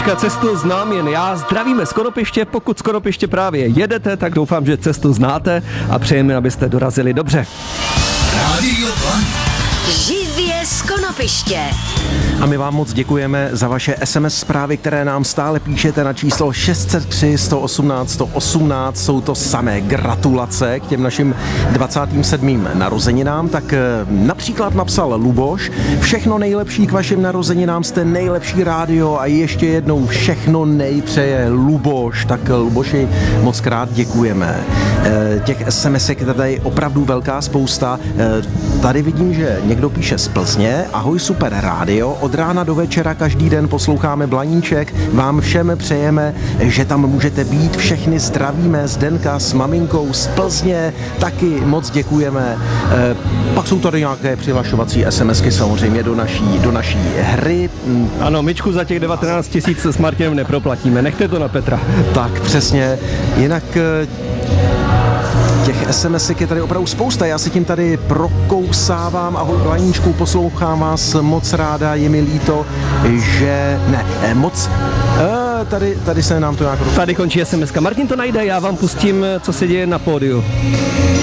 Cestu znám jen já, zdravíme Skoropiště, pokud Skoropiště právě jedete, tak doufám, že cestu znáte a přejeme, abyste dorazili dobře. Rádio Planet. Živě z Konopiště. A my vám moc děkujeme za vaše SMS zprávy, které nám stále píšete na číslo 603 118 118. Jsou to samé gratulace k těm našim 27. narozeninám. Tak například napsal Luboš: všechno nejlepší k vašim narozeninám, jste nejlepší rádio a ještě jednou všechno nejpřeje Luboš. Tak Luboši, moc krát děkujeme. Těch SMS-ek je tady opravdu velká spousta. Tady vidím, že někdo píše z Plzně: ahoj, super rádio, od rána do večera každý den posloucháme Blaníček, vám všem přejeme, že tam můžete být, všechny zdravíme, Zdenka s maminkou z Plzně, taky moc děkujeme. Pak jsou tady nějaké přihlašovací SMSky samozřejmě do naší hry. Ano, myčku za těch 19 000 s Martinem neproplatíme, nechte to na Petra. Tak přesně, jinak těch SMS-ek je tady opravdu spousta, já si tím tady prokousávám. Ahoj Blaníčku, poslouchám vás moc ráda, je mi líto, že tady se nám to nějak... Tady končí SMS-ka. Martin to najde, já vám pustím, co se děje na pódiu.